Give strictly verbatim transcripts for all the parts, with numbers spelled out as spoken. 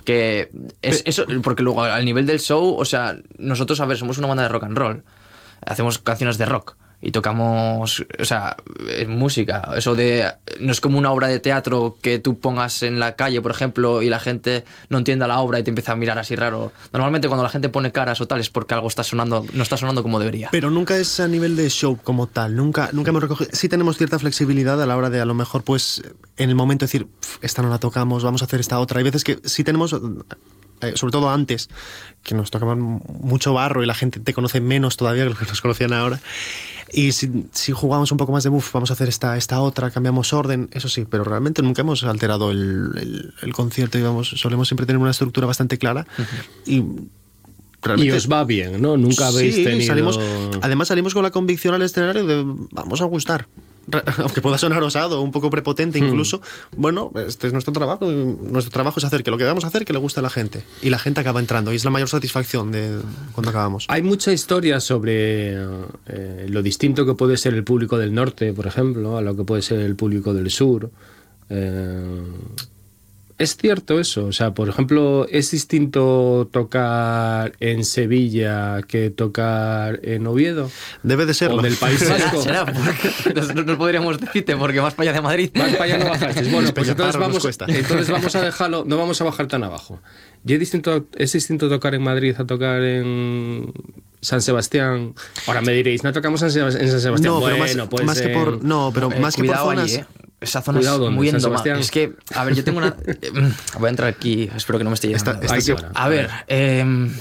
Que es eso, porque luego al nivel del show, o sea, nosotros, a ver, somos una banda de rock and roll, hacemos canciones de rock y tocamos, o sea, música. Eso de, no es como una obra de teatro que tú pongas en la calle, por ejemplo, y la gente no entienda la obra y te empieza a mirar así raro. Normalmente cuando la gente pone caras o tal es porque algo está sonando, no está sonando como debería. Pero nunca es a nivel de show como tal, nunca, nunca hemos recogido. Sí tenemos cierta flexibilidad a la hora de, a lo mejor, pues, en el momento decir, esta no la tocamos, vamos a hacer esta otra. Hay veces que sí tenemos, eh, sobre todo antes, que nos tocaban mucho barro y la gente te conoce menos todavía que lo que nos conocían ahora. Y si, si jugamos un poco más de buff, vamos a hacer esta, esta otra, cambiamos orden, eso sí, pero realmente nunca hemos alterado el, el, el concierto, digamos, solemos siempre tener una estructura bastante clara. Uh-huh. Y realmente, y os va bien, ¿no? Nunca habéis sí, tenido... Salimos, además salimos con la convicción al escenario de vamos a gustar. Aunque pueda sonar osado, un poco prepotente incluso, hmm. bueno, este es nuestro trabajo. Nuestro trabajo es hacer que lo que vamos a hacer que le guste a la gente. Y la gente acaba entrando, y es la mayor satisfacción de cuando acabamos. Hay mucha historia sobre eh, lo distinto que puede ser el público del norte, por ejemplo, a lo que puede ser el público del sur. Eh, ¿Es cierto eso? O sea, por ejemplo, ¿es distinto tocar en Sevilla que tocar en Oviedo? Debe de serlo. ¿O del País Vasco? ¿Será? Será no, no podríamos decirte, porque más para allá de Madrid. Más para allá no bajasteis. Bueno, pues entonces vamos, entonces vamos a dejarlo, no vamos a bajar tan abajo. ¿Y es distinto, es distinto tocar en Madrid a tocar en San Sebastián? Ahora me diréis, no tocamos en San Sebastián. No, pero bueno, más, pues, más que por... No, pero eh, más que por zonas... Allí, eh. Esa zona es muy endomada. Es que, a ver, yo tengo una... Voy a entrar aquí, espero que no me esté llegando. Esta, esta que, a ver, eh,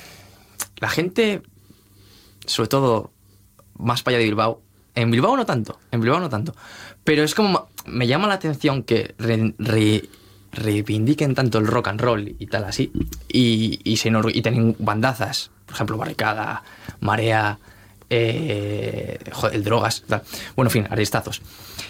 la gente, sobre todo más para allá de Bilbao, en Bilbao no tanto, en Bilbao no tanto, pero es como, me llama la atención que re, re, reivindiquen tanto el rock and roll y tal así, y, y, se, y tienen bandazas, por ejemplo, Barricada, Marea, eh, joder, el Drogas, tal. Bueno, en fin, aristazos.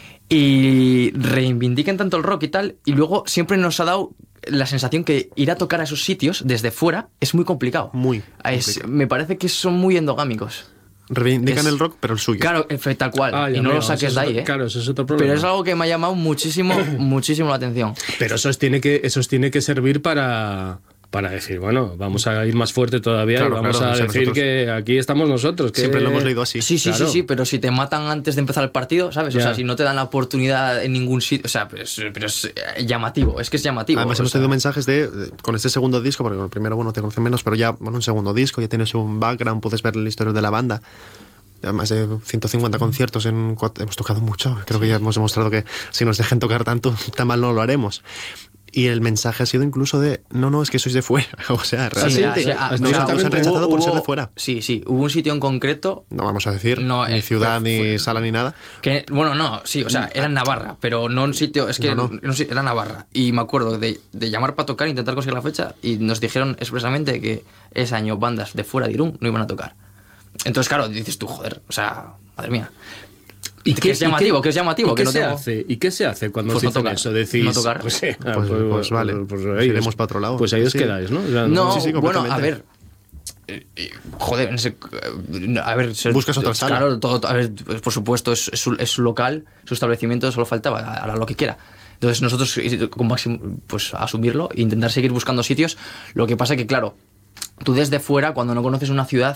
Y reivindiquen tanto el rock y tal, y luego siempre nos ha dado la sensación que ir a tocar a esos sitios desde fuera es muy complicado. Muy es, complicado. Me parece que son muy endogámicos. Reivindican es, el rock, pero el suyo. Claro, tal cual. Ah, y no mira, lo saques de ahí, otro, ¿eh? Claro, eso es otro problema. Pero es algo que me ha llamado muchísimo, muchísimo la atención. Pero eso os tiene que, eso os tiene que servir para... para decir, bueno, vamos a ir más fuerte todavía, claro, y vamos claro, a decir nosotros, que aquí estamos nosotros. Que... Siempre lo hemos leído así. Sí, sí, claro. sí, sí, pero si te matan antes de empezar el partido, ¿sabes? Ya. O sea, si no te dan la oportunidad en ningún sitio, o sea, pero es, pero es llamativo, es que es llamativo. Además hemos sea... tenido mensajes de, de, con este segundo disco, porque con el primero, bueno, te conocen menos, pero ya, bueno, un segundo disco, ya tienes un background, puedes ver la historia de la banda. Más de ciento cincuenta conciertos, en cuatro, hemos tocado mucho, creo que ya hemos demostrado que si nos dejen tocar tanto, tan mal no lo haremos. Y el mensaje ha sido incluso de no, no, es que sois de fuera. O sea, realmente sí, sí, nos, nos han rechazado hubo, por ser de fuera. Sí, sí, hubo un sitio en concreto. No vamos a decir no, ni eh, ciudad, fue, ni fue, sala, ni nada. Que, bueno, no, sí, o sea, era en Navarra, pero no un sitio, es que no, no. No, era Navarra. Y me acuerdo de, de llamar para tocar, intentar conseguir la fecha, y nos dijeron expresamente que ese año bandas de fuera de Irún no iban a tocar. Entonces, claro, dices tú, joder, o sea, madre mía. ¿Y qué es llamativo? ¿Qué es llamativo? ¿Y qué que no se tengo... hace? ¿Y qué se hace cuando pues os no dicen tocar, eso? Decís, no tocar. Pues, sí, pues, pues, pues vale, pues, pues ahí iremos para otro lado. Pues ahí os sí. quedáis, ¿no? O sea, no, sí, sí, bueno, a ver... Joder, ese, a ver... Buscas otra sala. Claro, todo, a ver, por supuesto, es, es, su, es su local, su establecimiento, solo faltaba, hará lo que quiera. Entonces nosotros, con máximo, pues asumirlo e intentar seguir buscando sitios. Lo que pasa que, claro, tú desde fuera, cuando no conoces una ciudad,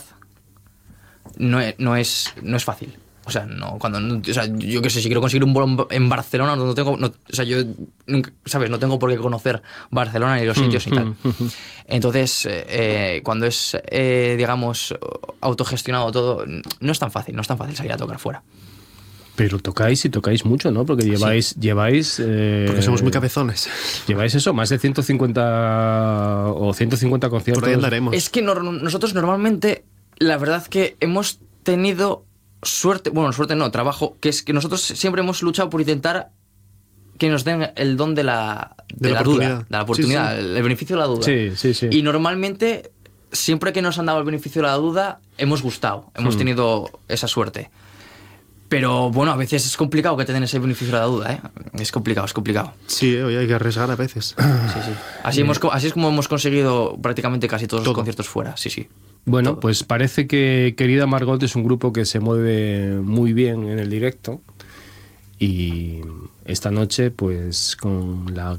no es, no es, no es fácil. O sea, no, cuando, o sea, yo qué sé, si quiero conseguir un bolo en Barcelona, no tengo, no, o sea, yo, ¿sabes? No tengo por qué conocer Barcelona ni los sitios ni tal. Entonces, eh, cuando es, eh, digamos, autogestionado todo, no es tan fácil, no es tan fácil salir a tocar fuera. Pero tocáis y tocáis mucho, ¿no? Porque lleváis... Sí. lleváis eh, Porque somos muy cabezones. Lleváis eso, más de ciento cincuenta o ciento cincuenta conciertos. Por ahí andaremos. Es que no, nosotros normalmente, la verdad que hemos tenido... suerte, bueno, suerte no, trabajo, que es que nosotros siempre hemos luchado por intentar que nos den el don de la, de de la, la duda, oportunidad. de la oportunidad, sí, sí. El, el beneficio de la duda. Sí, sí, sí. Y normalmente, siempre que nos han dado el beneficio de la duda, hemos gustado, hemos hmm. tenido esa suerte. Pero bueno, a veces es complicado que te den ese beneficio de la duda, ¿eh? Es complicado, es complicado. Sí, hoy hay que arriesgar a veces. Sí, sí. Así, hemos, así es como hemos conseguido prácticamente casi todos Todo. los conciertos fuera, sí, sí. Bueno, Todo. Pues parece que Querida Margot es un grupo que se mueve muy bien en el directo y esta noche, pues con la